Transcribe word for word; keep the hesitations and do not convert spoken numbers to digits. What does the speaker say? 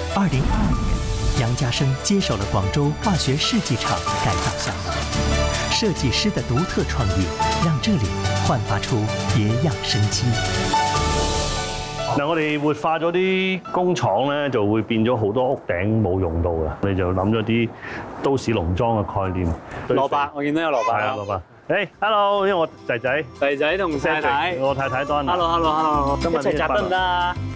二零二二年，杨家生接手了广州化学试剂厂改造项目，设计师的独特创意让这里焕发出别样生機。 嗱，我哋活化咗啲工廠咧，就會變咗好多屋頂冇用到嘅，我哋就諗咗啲都市農莊嘅概念。 蘿蔔，我見到有蘿蔔。 係啊，蘿蔔。誒 ，hello， 因為我仔仔， 仔仔同太太， 我太太 Donna。 hello hello hello， 今日一齊摘得唔得啊？